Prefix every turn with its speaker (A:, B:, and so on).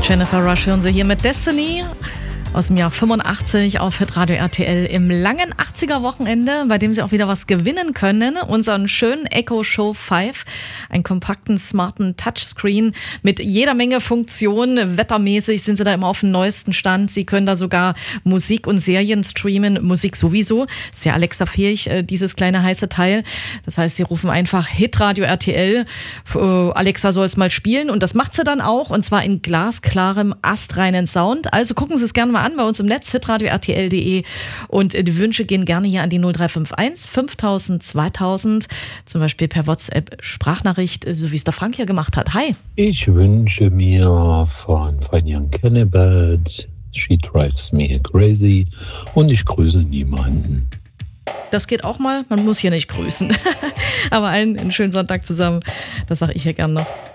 A: Jennifer Rush hören Sie hier mit Destiny aus dem Jahr 85 auf Hitradio RTL im langen 80er-Wochenende, bei dem Sie auch wieder was gewinnen können. Unseren schönen Echo Show 5, einen kompakten, smarten Touchscreen mit jeder Menge Funktionen. Wettermäßig sind Sie da immer auf dem neuesten Stand. Sie können da sogar Musik und Serien streamen. Musik sowieso. Ist ja Alexa-fähig, dieses kleine heiße Teil. Das heißt, Sie rufen einfach Hitradio RTL. Alexa soll es mal spielen und das macht sie dann auch. Und zwar in glasklarem, astreinen Sound. Also gucken Sie es gerne mal an bei uns im Netz, hitradio-rtl.de, und die Wünsche gehen gerne hier an die 0351 5000 2000, zum Beispiel per WhatsApp Sprachnachricht, so wie es der Frank hier gemacht hat. Hi!
B: Ich wünsche mir von Young Cannibals She Drives Me Crazy und ich grüße niemanden.
A: Das geht auch mal, man muss hier nicht grüßen. Aber einen schönen Sonntag zusammen, das sage ich hier gerne noch.